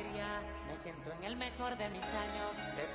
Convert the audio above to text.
alegría, me siento en el mejor de mis años.